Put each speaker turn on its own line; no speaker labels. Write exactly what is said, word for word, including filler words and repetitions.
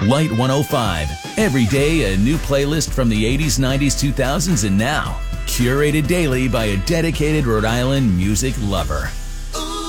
Light one oh five. Every day a new playlist from the eighties, nineties, two thousands, and now. Curated daily by a dedicated Rhode Island music lover.